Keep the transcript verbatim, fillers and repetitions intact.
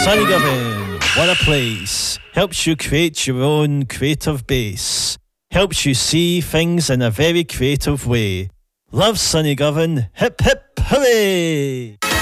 Sunny Govan, what a place. Helps you create your own creative base. Helps you see things in a very creative way. Love Sunny Govan, hip hip hooray!